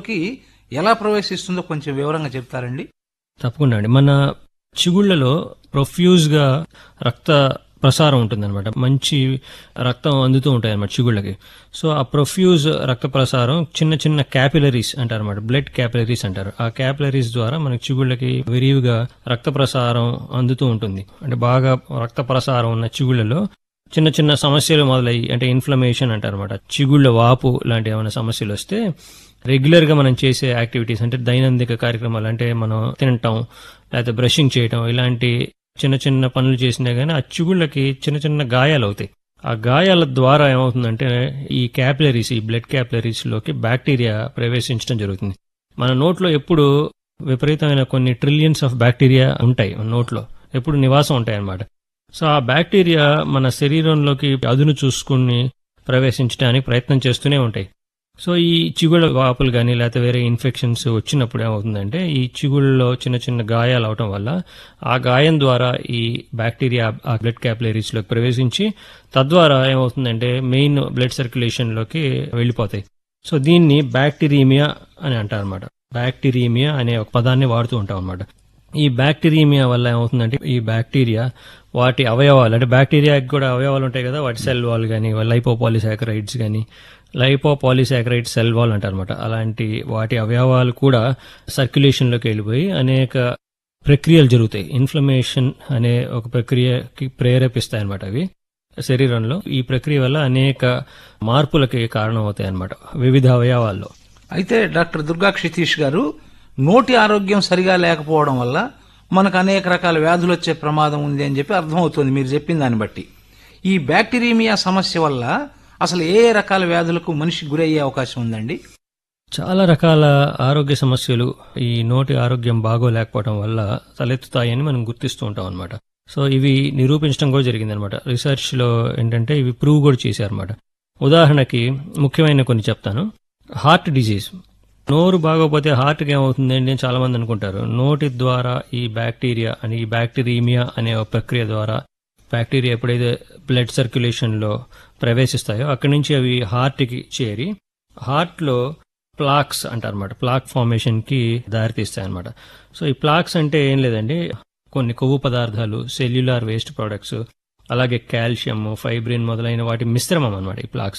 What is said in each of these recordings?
చిగుళ్ళలోకి ఎలా ప్రవేశిస్తుందో కొంచెం వివరంగా చెప్తారండి? తప్పకుండా అండి. మన చిగుళ్లలో ప్రొఫ్యూజ్ గా రక్త ప్రసారం ఉంటుందన్నమాట. మంచి రక్తం అందుతూ ఉంటాయి అన్నమాట చిగుళ్ళకి. సో ఆ ప్రొఫ్యూజ్ రక్త ప్రసారం చిన్న చిన్న క్యాపిలరీస్ అంటారు అన్నమాట. బ్లడ్ క్యాపిలరీస్ అంటారు. ఆ క్యాపిలరీస్ ద్వారా మనకి చిగుళ్ళకి విరివిగా రక్త ప్రసారం అందుతూ ఉంటుంది. అంటే బాగా రక్త ప్రసారం ఉన్న చిగుళ్లలో చిన్న చిన్న సమస్యలు మొదలయ్యి, అంటే ఇన్ఫ్లమేషన్ అంటారు అనమాట, చిగుళ్ళ వాపు లాంటి ఏమైనా సమస్యలు వస్తే రెగ్యులర్ గా మనం చేసే యాక్టివిటీస్, అంటే దైనందిక కార్యక్రమాలు, అంటే మనం తినటం లేకపోతే బ్రషింగ్ చేయటం, ఇలాంటి చిన్న చిన్న పనులు చేసినా గానీ ఆ చిగుళ్ళకి చిన్న చిన్న గాయాలు అవుతాయి. ఆ గాయాల ద్వారా ఏమవుతుందంటే ఈ క్యాపిలరీస్, ఈ బ్లడ్ క్యాపిలరీస్ లోకి బ్యాక్టీరియా ప్రవేశించడం జరుగుతుంది. మన నోట్లో ఎప్పుడు విపరీతమైన కొన్ని ట్రిలియన్స్ ఆఫ్ బ్యాక్టీరియా ఉంటాయి, నోట్లో ఎప్పుడు నివాసం ఉంటాయి అన్నమాట. సో ఆ బ్యాక్టీరియా మన శరీరంలోకి అదును చూసుకుని ప్రవేశించడానికి ప్రయత్నం చేస్తూనే ఉంటాయి. సో ఈ చిగుళ్ళ వాపులు కానీ లేకపోతే వేరే ఇన్ఫెక్షన్స్ వచ్చినప్పుడు ఏమవుతుందంటే ఈ చిగుళ్ళలో చిన్న చిన్న గాయాలు అవటం వల్ల ఆ గాయం ద్వారా ఈ బ్యాక్టీరియా ఆ బ్లడ్ క్యాపిలరీస్ లోకి ప్రవేశించి తద్వారా ఏమవుతుందంటే మెయిన్ బ్లడ్ సర్క్యులేషన్ లోకి వెళ్ళిపోతాయి. సో దీన్ని బ్యాక్టీరియమియా అని అంటారు అనమాట. బ్యాక్టీరియమియా అనే ఒక పదాన్ని వాడుతూ ఉంటాం అనమాట. ఈ బ్యాక్టీరియమియా వల్ల ఏమవుతుందంటే ఈ బ్యాక్టీరియా వాటి అవయవాలు, అంటే బ్యాక్టీరియాకి కూడా అవయవాలు ఉంటాయి కదా, వాటి సెల్ వాల్ కానీ లైపోపాలిసాకరైడ్స్ కానీ, లైపోపాలిసాకరైడ్ సెల్ వాల్ అంటారు అనమాట. అలాంటి వాటి అవయవాలు కూడా సర్క్యులేషన్ లోకి వెళ్ళిపోయి అనేక ప్రక్రియలు జరుగుతాయి. ఇన్ఫ్లమేషన్ అనే ఒక ప్రక్రియకి ప్రేరేపిస్తాయి అనమాట అవి శరీరంలో. ఈ ప్రక్రియ వల్ల అనేక మార్పులకి కారణం అవుతాయి అనమాట వివిధ అవయవాల్లో. అయితే డాక్టర్ దుర్గా క్షితీష్ గారు, నోటి ఆరోగ్యం సరిగా లేకపోవడం వల్ల మనకు అనేక రకాల వ్యాధులు వచ్చే ప్రమాదం ఉంది అని చెప్పి అర్థమవుతుంది మీరు చెప్పిన దాన్ని బట్టి. ఈ బ్యాక్టీరియమియా సమస్య వల్ల అసలు ఏ రకాల వ్యాధులకు మనిషి గురయ్యే అవకాశం ఉందండి? చాలా రకాల ఆరోగ్య సమస్యలు ఈ నోటి ఆరోగ్యం బాగోలేకపోవడం వల్ల తలెత్తుతాయని మనం గుర్తిస్తూ ఉంటాం అనమాట. సో ఇవి నిరూపించడం కూడా జరిగిందనమాట. రీసెర్చ్ లో ఏంటంటే ఇవి ప్రూవ్ కూడా చేశారన్నమాట. ఉదాహరణకి ముఖ్యమైన కొన్ని చెప్తాను. Heart disease. నోరు బాగోపోతే హార్ట్కి ఏమవుతుందండి అని చాలా మంది అనుకుంటారు. నోటి ద్వారా ఈ బ్యాక్టీరియా అని, ఈ బ్యాక్టీరియమియా అనే ఒక ప్రక్రియ ద్వారా బ్యాక్టీరియా ఎప్పుడైతే బ్లడ్ సర్క్యులేషన్ లో ప్రవేశిస్తాయో అక్కడి నుంచి అవి హార్ట్ కి చేరి హార్ట్ లో ప్లాక్స్ అంటారన్నమాట. ప్లాక్ ఫార్మేషన్ కి దారితీస్తాయి అనమాట. సో ఈ ప్లాక్స్ అంటే ఏం లేదండి, కొన్ని కొవ్వు పదార్థాలు, సెల్యులార్ వేస్ట్ ప్రొడక్ట్స్, అలాగే కాల్షియం, ఫైబ్రిన్ మొదలైన వాటి మిశ్రమం అనమాట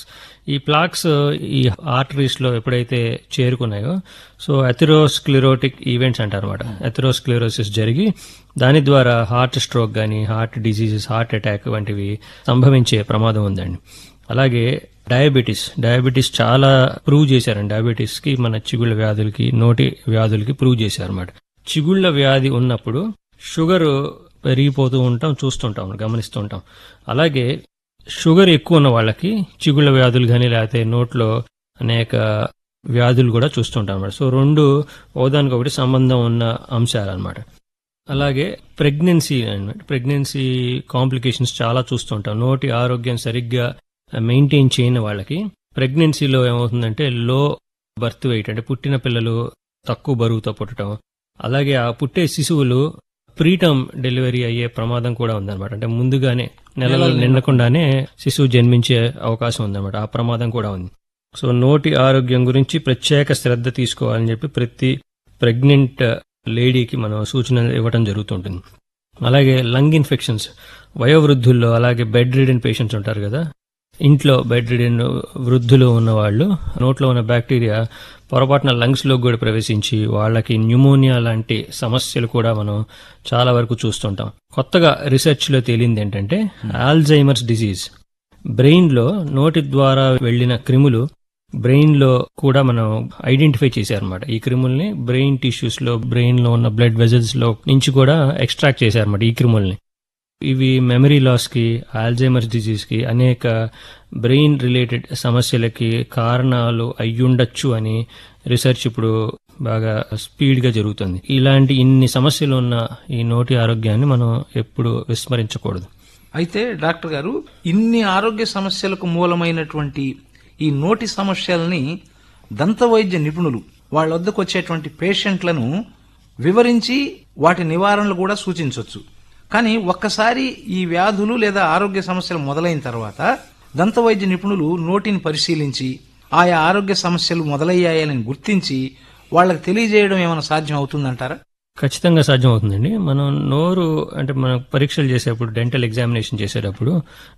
ఈ ప్లాక్స్ ఈ ఆర్టరీస్ లో ఎప్పుడైతే చేరుకున్నాయో సో అథెరోస్క్లెరోటిక్ ఈవెంట్స్ అంటారు అనమాట. అథెరోస్క్లెరోసిస్ జరిగి దాని ద్వారా హార్ట్ స్ట్రోక్ గానీ, హార్ట్ డిసీజెస్, హార్ట్ అటాక్ వంటివి సంభవించే ప్రమాదం ఉందండి. అలాగే డయాబెటీస్ చాలా ప్రూవ్ చేశారండి. డయాబెటీస్ కి, మన చిగుళ్ళ వ్యాధులకి, నోటి వ్యాధులకి ప్రూవ్ చేశారన్నమాట. చిగుళ్ళ వ్యాధి ఉన్నప్పుడు షుగర్ పెరిగిపోతూ ఉంటాం, చూస్తుంటాం, గమనిస్తూ ఉంటాం. అలాగే షుగర్ ఎక్కువ ఉన్న వాళ్ళకి చిగుళ్ళ వ్యాధులు కానీ లేకపోతే నోట్లో అనేక వ్యాధులు కూడా చూస్తుంటాం అన్నమాట. సో రెండు ఒకదానికొకటి సంబంధం ఉన్న అంశాలు అన్నమాట. అలాగే ప్రెగ్నెన్సీ కాంప్లికేషన్స్ చాలా చూస్తుంటాం. నోటి ఆరోగ్యం సరిగ్గా మెయింటైన్ చేయని వాళ్ళకి ప్రెగ్నెన్సీలో ఏమవుతుందంటే లో బర్త్ వెయిట్, అంటే పుట్టిన పిల్లలు తక్కువ బరువుతో పుట్టడం, అలాగే ఆ పుట్టే శిశువులు ప్రీటర్మ్ డెలివరీ అయ్యే ప్రమాదం కూడా ఉందన్నమాట. అంటే ముందుగానే నెలలు నిండకుండానే శిశువు జన్మించే అవకాశం ఉందన్నమాట. ఆ ప్రమాదం కూడా ఉంది. సో నోటి ఆరోగ్యం గురించి ప్రత్యేక శ్రద్ధ తీసుకోవాలని చెప్పి ప్రతి ప్రెగ్నెంట్ లేడీకి మనం సూచనలు ఇవ్వడం జరుగుతుంటుంది. అలాగే లంగ్ ఇన్ఫెక్షన్స్ వయోవృద్ధుల్లో, అలాగే బెడ్ రిడెన్ పేషెంట్స్ ఉంటారు కదా, ఇంట్లో బెడ్ రిడెన్ వృద్ధులు ఉన్న వాళ్ళు నోట్లో ఉన్న బ్యాక్టీరియా పొరపాటున లంగ్స్ లో కూడా ప్రవేశించి వాళ్ళకి న్యూమోనియా లాంటి సమస్యలు కూడా మనం చాలా వరకు చూస్తుంటాం. కొత్తగా రీసెర్చ్ లో తేలింది ఏంటంటే ఆల్జైమర్స్ డిజీజ్. బ్రెయిన్ లో నోటి ద్వారా వెళ్లిన క్రిములు బ్రెయిన్ లో కూడా మనం ఐడెంటిఫై చేశారన్నమాట. ఈ క్రిముల్ని బ్రెయిన్ టిష్యూస్ లో, బ్రెయిన్ లో ఉన్న బ్లడ్ వెజల్స్ లో నుంచి కూడా ఎక్స్ట్రాక్ట్ చేశారన్నమాట ఈ క్రిముల్ని. ఇవి మెమరీ లాస్ కి, ఆల్జైమర్స్ డిజీజ్ కి, అనేక బ్రెయిన్ రిలేటెడ్ సమస్యలకి కారణాలు అయ్యుండొచ్చు అని రీసెర్చ్ ఇప్పుడు బాగా స్పీడ్ గా జరుగుతుంది. ఇలాంటి ఇన్ని సమస్యలు ఉన్న ఈ నోటి ఆరోగ్యాన్ని మనం ఎప్పుడు విస్మరించకూడదు. అయితే డాక్టర్ గారు, ఇన్ని ఆరోగ్య సమస్యలకు మూలమైనటువంటి ఈ నోటి సమస్యల్ని దంత వైద్య నిపుణులు వాళ్ళ వద్దకు వచ్చేటువంటి పేషెంట్లను వివరించి వాటి నివారణలు కూడా సూచించవచ్చు. కానీ ఒక్కసారి ఈ వ్యాధులు లేదా ఆరోగ్య సమస్యలు మొదలైన తర్వాత దంత వైద్య నిపుణులు నోటిని పరిశీలించి ఆయా ఆరోగ్య సమస్యలు మొదలయ్యాయని గుర్తించి వాళ్ళకి తెలియజేయడం ఏమైనా సాధ్యం అవుతుందంటారా? ఖచ్చితంగా సాధ్యం అవుతుందండి. మనం నోరు అంటే మనం పరీక్షలు చేసేటప్పుడు, డెంటల్ ఎగ్జామినేషన్ చేసేటప్పుడు